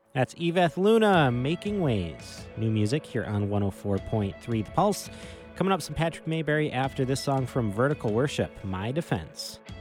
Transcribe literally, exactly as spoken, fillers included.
That's Yvette Luna, Making Ways. New music here on one oh four point three The Pulse. Coming up, some Patrick Mayberry after this song from Vertical Worship, My Defense.